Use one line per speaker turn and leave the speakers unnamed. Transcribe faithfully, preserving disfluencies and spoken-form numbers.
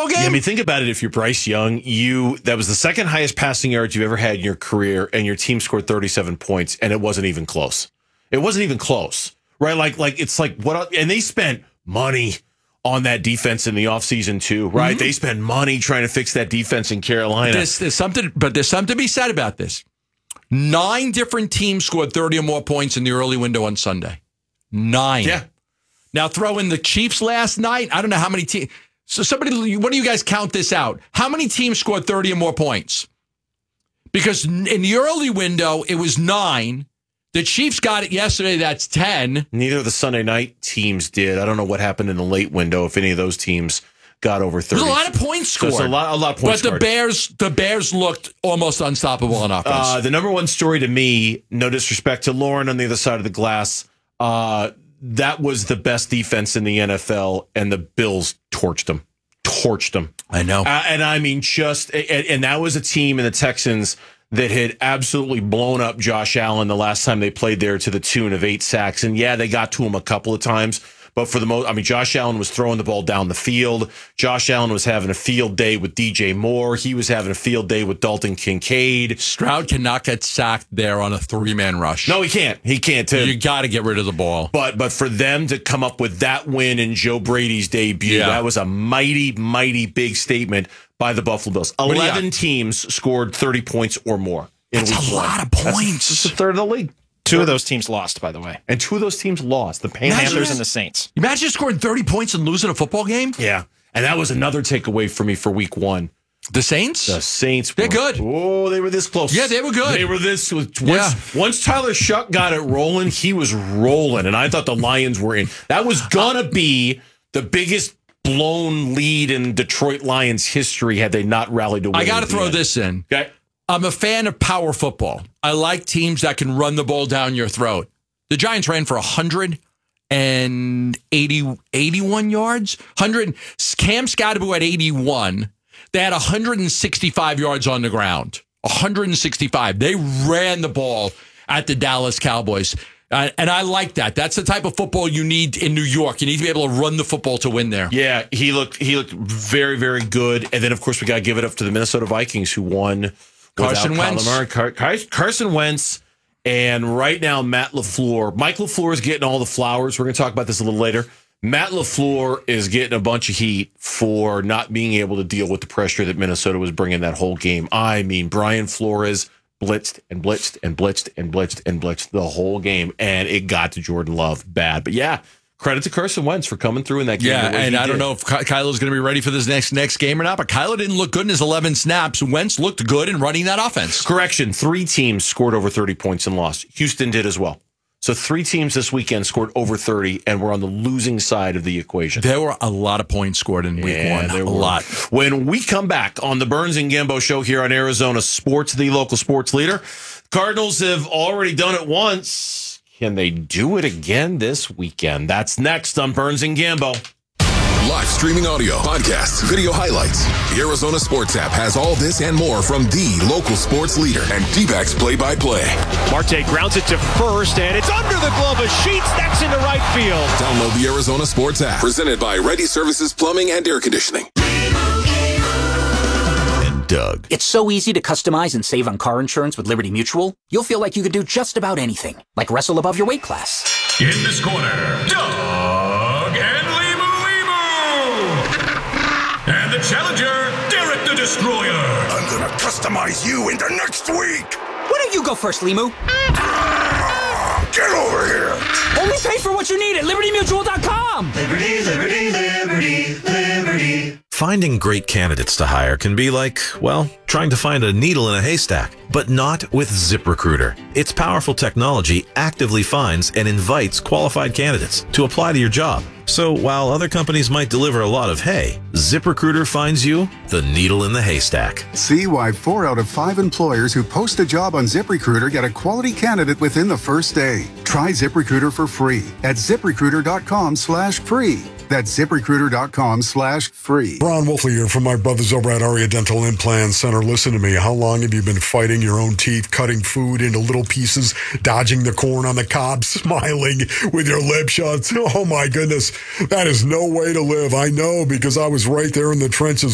football game?
Yeah, I mean, think about it. If you're Bryce Young, you that was the second highest passing yards you've ever had in your career, and your team scored thirty-seven points, and it wasn't even close. It wasn't even close, right? Like, like it's like what? And they spent money on that defense in the offseason too, right? Mm-hmm. They spent money trying to fix that defense in Carolina.
There's, there's something, but there's something to be said about this. Nine different teams scored thirty or more points in the early window on Sunday. Nine.
Yeah. Now throw in the Chiefs last night. I don't know how many teams. So somebody, what do you guys count this out? How many teams scored thirty or more points? Because in the early window, it was nine. The Chiefs got it yesterday. That's ten. Neither of the Sunday night teams did. I don't know what happened in the late window, if any of those teams got over thirty. There's a lot of points scored. So it's a lot, a lot of points But scored. the Bears, the Bears looked almost unstoppable on offense. Uh, the number one story to me, no disrespect to Lauren on the other side of the glass, uh, that was the best defense in the N F L, and the Bills torched them. Torched them. I know. Uh, and I mean, just, and, and that was a team in the Texans that had absolutely blown up Josh Allen the last time they played there to the tune of eight sacks. And yeah, they got to him a couple of times. But for the most, I mean, Josh Allen was throwing the ball down the field. Josh Allen was having a field day with D J Moore. He was having a field day with Dalton Kincaid. Stroud cannot get sacked there on a three-man rush. No, he can't. He can't. Too. You got to get rid of the ball. But but for them to come up with that win in Joe Brady's debut, yeah. that was a mighty, mighty big statement by the Buffalo Bills. eleven teams scored thirty points or more in That's week a one. lot of points. That's a third of the league.
Two of those teams lost, by the way.
And two of those teams lost. The
Panthers and the Saints.
Imagine scoring thirty points and losing a football game?
Yeah. And that was another takeaway for me for week one.
The Saints?
The Saints.
They're were, good.
Oh, they were this close.
Yeah, they were good.
They were this. Once,
yeah.
once Tyler Shuck got it rolling, he was rolling. And I thought the Lions were in. That was going to be the biggest blown lead in Detroit Lions history had they not rallied to win.
I got to throw this in.
Okay.
I'm a fan of power football. I like teams that can run the ball down your throat. The Giants ran for one hundred eighty, eighty-one yards. one hundred. Cam Scadaboo had eighty-one. They had one hundred sixty-five yards on the ground. one hundred sixty-five. They ran the ball at the Dallas Cowboys. Uh, and I like that. That's the type of football you need in New York. You need to be able to run the football to win there.
Yeah, he looked he looked very, very good. And then, of course, we got to give it up to the Minnesota Vikings, who won
Carson Wentz.
Car- Car- Carson Wentz. And right now, Matt LaFleur. Mike LaFleur is getting all the flowers. We're going to talk about this a little later. Matt LaFleur is getting a bunch of heat for not being able to deal with the pressure that Minnesota was bringing that whole game. I mean, Brian Flores blitzed and blitzed and blitzed and blitzed and blitzed the whole game, and it got to Jordan Love bad. But yeah, credit to Carson Wentz for coming through in that game.
Yeah, and I
did.
don't know if Kyler's going to be ready for this next next game or not, but Kyler didn't look good in his eleven snaps. Wentz looked good in running that offense.
Correction, three teams scored over thirty points and lost. Houston did as well. So three teams this weekend scored over thirty, and we're on the losing side of the equation.
There were a lot of points scored in week
yeah,
one.
There
a
were.
lot.
When we come back on the Burns and Gambo show here on Arizona Sports, the local sports leader, Cardinals have already done it once. Can they do it again this weekend? That's next on Burns and Gambo.
Live streaming audio, podcasts, video highlights. The Arizona Sports app has all this and more from the local sports leader and D-backs play-by-play.
Marte grounds it to first, and it's under the glove of Sheets. That's into right field.
Download the Arizona Sports app. Presented by Ready Services Plumbing and Air Conditioning.
And Doug.
It's so easy to customize and save on car insurance with Liberty Mutual. You'll feel like you could do just about anything, like wrestle above your weight class.
In this corner, Doug and And the challenger, Derek the Destroyer.
I'm gonna customize you into next week.
Why don't you go first, Limu?
Ah, get over here.
Only pay for what you need at Liberty Mutual dot com.
Liberty, Liberty, Liberty, Liberty.
Finding great candidates to hire can be like, well, trying to find a needle in a haystack, but not with ZipRecruiter. Its powerful technology actively finds and invites qualified candidates to apply to your job. So while other companies might deliver a lot of hay, ZipRecruiter finds you the needle in the haystack.
See why four out of five employers who post a job on ZipRecruiter get a quality candidate within the first day. Try ZipRecruiter for free at ZipRecruiter.com slash free. That's ZipRecruiter.com slash free.
Ron Wolfley here from my brothers over at Aria Dental Implant Center. Listen to me. How long have you been fighting your own teeth, cutting food into little pieces, dodging the corn on the cob, smiling with your lip shut? Oh, my goodness. That is no way to live. I know, because I was right there in the trenches